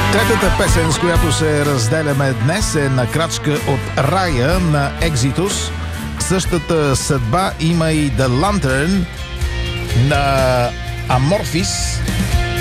Третата песен, с която се разделяме днес, е на крачка от рая на Exodus. Същата съдба има и The Lantern на Amorphis.